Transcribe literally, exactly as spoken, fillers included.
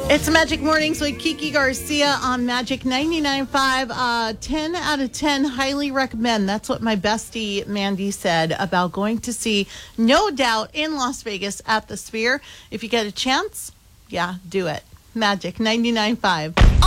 It's Magic Mornings with Kiki Garcia on Magic ninety-nine point five. Uh, ten out of ten, highly recommend. That's what my bestie Mandy said about going to see No Doubt in Las Vegas at the Sphere. If you get a chance, yeah, do it. Magic ninety-nine point five.